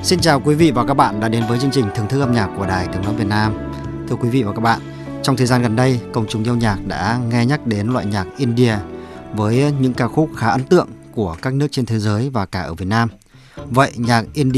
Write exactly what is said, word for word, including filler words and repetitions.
Xin chào quý vị và các bạn đã đến với chương trình thưởng thức âm nhạc của Đài Tiếng nói Việt Nam. Thưa quý vị và các bạn, trong thời gian gần đây, công chúng yêu nhạc đã nghe nhắc đến loại nhạc India với những ca khúc khá ấn tượng của các nước trên thế giới và cả ở Việt Nam. Vậy nhạc India